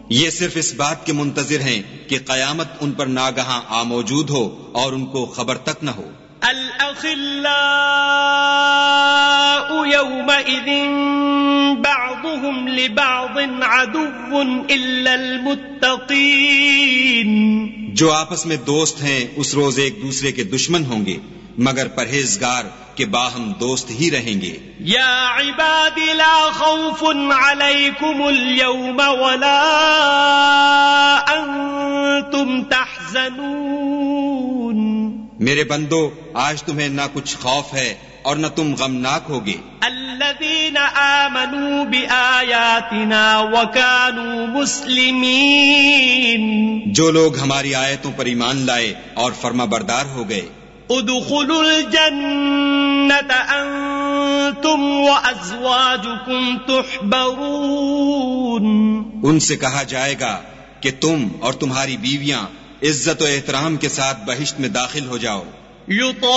یہ صرف اس بات کے منتظر ہیں کہ قیامت ان پر ناگہاں آ موجود ہو اور ان کو خبر تک نہ ہو۔ الأخلاء يومئذ بعضهم لبعض عدو إلا المتقين، جو آپس میں دوست ہیں اس روز ایک دوسرے کے دشمن ہوں گے مگر پرہیزگار کے باہم دوست ہی رہیں گے۔ یا عباد لا خوف علیکم اليوم ولا انتم تحزنون، میرے بندو آج تمہیں نہ کچھ خوف ہے اور نہ تم غمناک ہوگے۔ الذین آمنوا بآیاتنا وکانوا مسلمین، جو لوگ ہماری آیتوں پر ایمان لائے اور فرما بردار ہو گئے۔ ادخلوا الجنة انتم وازواجکم تحبرون، ان سے کہا جائے گا کہ تم اور تمہاری بیویاں عزت و احترام کے ساتھ بہشت میں داخل ہو جاؤ۔